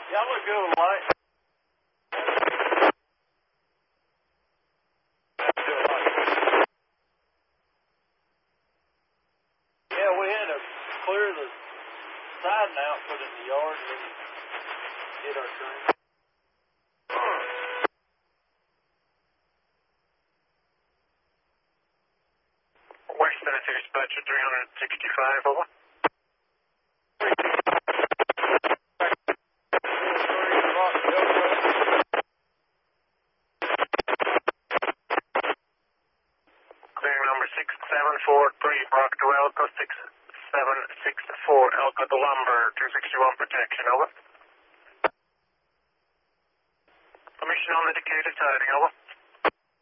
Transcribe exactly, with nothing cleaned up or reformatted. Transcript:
Yeah, I look good with light. Yeah, we had to clear the siding out, put it in the yard, and then hit our train. West Tennessee Dispatcher three sixty-five, over. Clearing number six seven four three, Brock to Elko six seven six four, Elko to Lumber, two sixty-one protection, over. Permission on the Decatur siding, over.